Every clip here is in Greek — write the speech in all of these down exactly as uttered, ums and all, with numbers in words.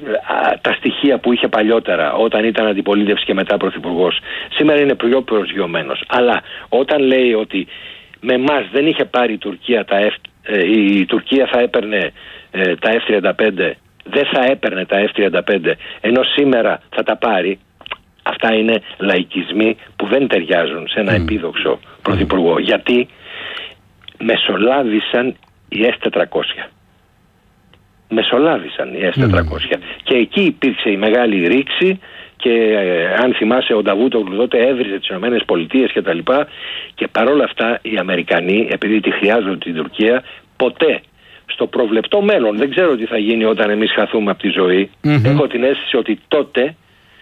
τα στοιχεία που είχε παλιότερα όταν ήταν αντιπολίτευση και μετά πρωθυπουργός. Σήμερα είναι πιο προσγειωμένος. Αλλά όταν λέει ότι με εμάς δεν είχε πάρει η Τουρκία τα F, ε, η Τουρκία θα έπαιρνε ε, τα εφ τριάντα πέντε, δεν θα έπαιρνε τα εφ τριάντα πέντε, ενώ σήμερα θα τα πάρει, αυτά είναι λαϊκισμοί που δεν ταιριάζουν σε ένα mm. επίδοξο πρωθυπουργό. Mm. Γιατί μεσολάβησαν οι ες τετρακόσια. Μεσολάβησαν οι ες τετρακόσια. Mm. Και εκεί υπήρξε η μεγάλη ρήξη και ε, αν θυμάσαι ο Νταβούτογλου τότε έβριζε τις Ηνωμένες Πολιτείες και τα λοιπά, και παρόλα αυτά οι Αμερικανοί, επειδή τη χρειάζονται την Τουρκία, ποτέ στο προβλεπτό μέλλον, δεν ξέρω τι θα γίνει όταν εμείς χαθούμε από τη ζωή, mm-hmm. έχω την αίσθηση ότι τότε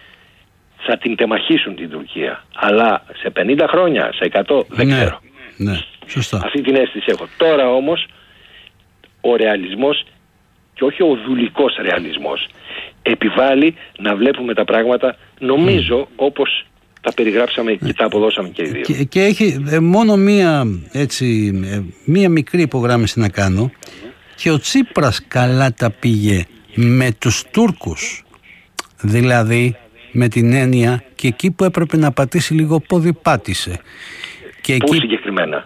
θα την τεμαχίσουν την Τουρκία, αλλά σε πενήντα χρόνια, σε εκατό, δεν ναι, ξέρω. Ναι, σωστά. Αυτή την αίσθηση έχω. Τώρα όμως ο ρεαλισμός, και όχι ο δουλικός ρεαλισμός, επιβάλλει να βλέπουμε τα πράγματα, νομίζω, mm. όπως τα περιγράψαμε και τα αποδώσαμε και οι δύο. Και, και έχει ε, μόνο μία, έτσι, ε, μία μικρή υπογράμμιση να κάνω. Mm. Και ο Τσίπρας καλά τα πήγε με τους Τούρκους. Δηλαδή με την έννοια και εκεί που έπρεπε να πατήσει λίγο πόδι πάτησε. Και πού εκεί, συγκεκριμένα?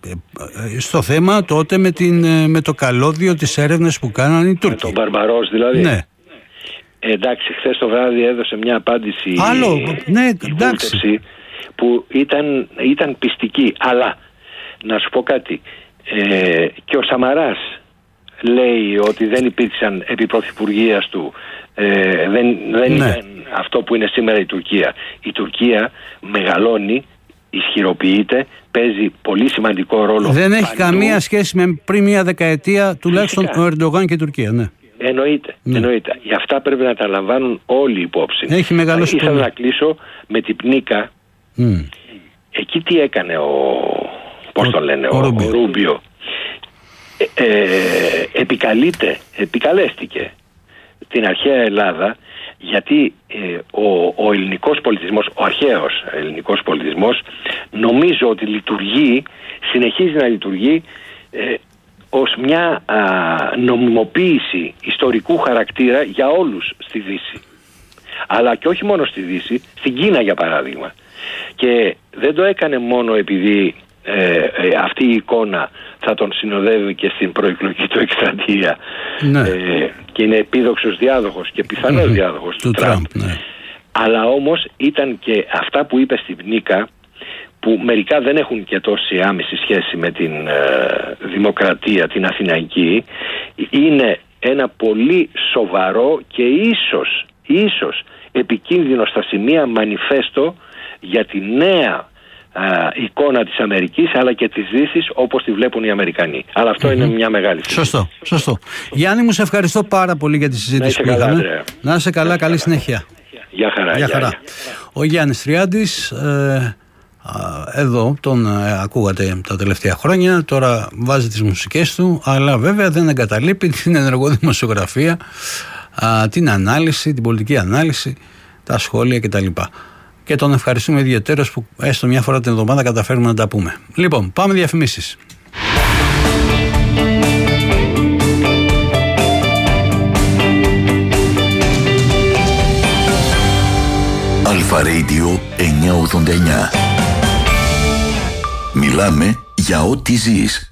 Στο θέμα τότε με, την, με το καλώδιο της έρευνας που κάνανε οι Τούρκοι. Με τον Μπαρμπαρός δηλαδή. Ναι. Ε, εντάξει, χθες το βράδυ έδωσε μια απάντηση. Άλλο, ναι, εντάξει. Που ήταν, ήταν πιστική. Αλλά να σου πω κάτι. Ε, και ο Σαμαράς λέει ότι δεν υπήρξαν επί πρωθυπουργίας του, ε, δεν, δεν ναι. ήταν αυτό που είναι σήμερα η Τουρκία. Η Τουρκία μεγαλώνει, ισχυροποιείται, παίζει πολύ σημαντικό ρόλο. Δεν έχει παντού. Καμία σχέση με πριν μια δεκαετία, τουλάχιστον φυσικά. Ο Ερντογάν και η Τουρκία, ναι. Εννοείται, ναι. εννοείται. Γι' αυτά πρέπει να τα λαμβάνουν όλοι υπόψη. Έχει μεγαλώσει. Ήθελα πολύ. Να κλείσω με την Πνίκα. Mm. Εκεί τι έκανε ο, πώς το λένε, ο, ο, ο Ρούμπιο. Ε, ε, επικαλείται, επικαλέστηκε την αρχαία Ελλάδα, γιατί ε, ο, ο ελληνικός πολιτισμός, ο αρχαίος ελληνικός πολιτισμός, νομίζω ότι λειτουργεί, συνεχίζει να λειτουργεί ε, ως μια α, νομιμοποίηση ιστορικού χαρακτήρα για όλους στη Δύση. Αλλά και όχι μόνο στη Δύση, στην Κίνα για παράδειγμα. Και δεν το έκανε μόνο επειδή ε, ε, αυτή η εικόνα θα τον συνοδεύει και στην προεκλογική του εκστρατεία, ναι. ε, και είναι επίδοξος διάδοχος και πιθανός mm-hmm. διάδοχος του, του Τραμπ. Ναι. Αλλά όμως ήταν και αυτά που είπε στην Πνίκα, που μερικά δεν έχουν και τόση άμεση σχέση με την ε, δημοκρατία, την αθηναϊκή, είναι ένα πολύ σοβαρό και ίσως, ίσως επικίνδυνο στα σημεία μανιφέστο για τη νέα α, εικόνα της Αμερικής, αλλά και της Δύσης όπως τη βλέπουν οι Αμερικανοί. Αλλά αυτό mm-hmm. είναι μια μεγάλη συζήτηση. Σωστό, σωστό. Γιάννη, μου σε ευχαριστώ πάρα πολύ για τη συζήτηση που είχαμε. Καλά, να είσαι καλά, καλή συνέχεια. Γεια χαρά. Γεια χαρά. Για, για. Ο Γιάννης Τριάντης, ε, εδώ τον ε, ακούγατε τα τελευταία χρόνια, τώρα βάζει τις μουσικές του, αλλά βέβαια δεν εγκαταλείπει την ενεργό δημοσιογραφία, α, την ανάλυση, την πολιτική ανάλυση, τα σχόλια κτλ. Και τον ευχαριστούμε ιδιαιτέρως που έστω μια φορά την εβδομάδα καταφέρουμε να τα πούμε. Λοιπόν, πάμε διαφημίσεις. Αλφα Radio εννιακόσια ογδόντα εννιά. Μιλάμε για ό,τι ζεις.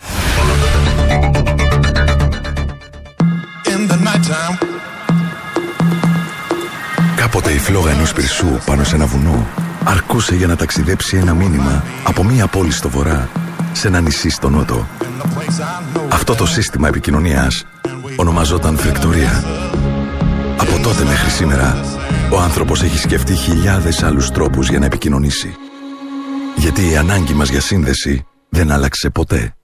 Κάποτε η φλόγα ενός πυρσού πάνω σε ένα βουνό αρκούσε για να ταξιδέψει ένα μήνυμα από μία πόλη στο βορρά σε ένα νησί στο νότο. Αυτό το σύστημα επικοινωνίας ονομαζόταν φλεκτορία. Από τότε μέχρι σήμερα ο άνθρωπος έχει σκεφτεί χιλιάδες άλλους τρόπους για να επικοινωνήσει. Γιατί η ανάγκη μας για σύνδεση δεν άλλαξε ποτέ.